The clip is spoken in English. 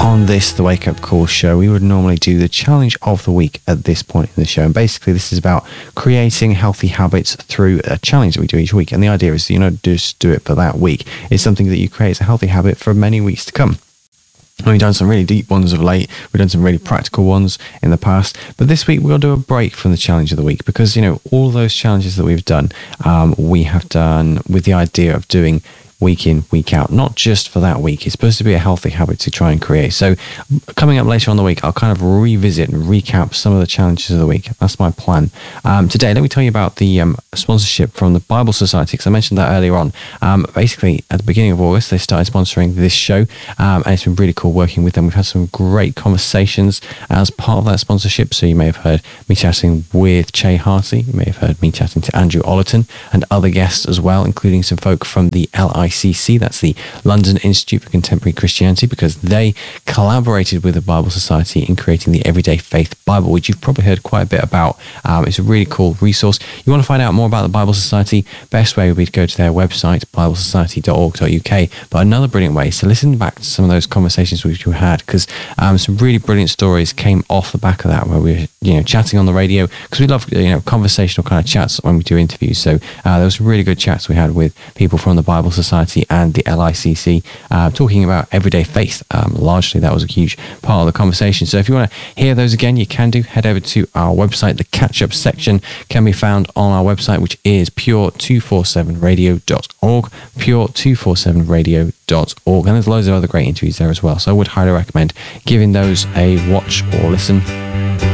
On this, the Wake Up Call show, we would normally do the challenge of the week at this point in the show. And basically, this is about creating healthy habits through a challenge that we do each week. And the idea is, just do it for that week. It's something that you create as a healthy habit for many weeks to come. We've done some really deep ones of late. We've done some really practical ones in the past. But this week, we'll do a break from the challenge of the week because, all those challenges that we've done, we have done with the idea of doing week in, week out, not just for that week. It's supposed to be a healthy habit to try and create. So coming up later on the week, I'll kind of revisit and recap some of the challenges of the week. That's my plan. Today, let me tell you about the sponsorship from the Bible Society, because I mentioned that earlier on. Basically, at the beginning of August, they started sponsoring this show, and it's been really cool working with them. We've had some great conversations as part of that sponsorship. So you may have heard me chatting with Che Harty. You may have heard me chatting to Andrew Ollerton and other guests as well, including some folk from the LICC, that's the London Institute for Contemporary Christianity, because they collaborated with the Bible Society in creating the Everyday Faith Bible, which you've probably heard quite a bit about. It's a really cool resource. You want to find out more about the Bible Society, best way would be to go to their website, biblesociety.org.uk. But another brilliant way is to listen back to some of those conversations which we had, because some really brilliant stories came off the back of that, where we were chatting on the radio, because we love conversational kind of chats when we do interviews. So there was really good chats we had with people from the Bible Society and the LICC, talking about everyday faith. Largely, that was a huge part of the conversation. So if you want to hear those again, you can do. Head over to our website. The catch-up section can be found on our website, which is pure247radio.org, pure247radio.org. And there's loads of other great interviews there as well. So I would highly recommend giving those a watch or listen.